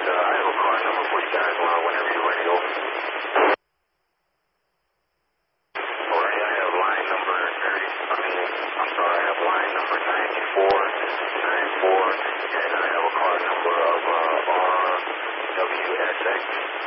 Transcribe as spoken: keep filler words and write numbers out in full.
Uh, I have a car number for you guys uh, whenever you're ready. Over. Alright, I have line number thirty. I mean, I'm sorry, I have line number ninety-four ninety-four, and I have a car number of uh, R W S X.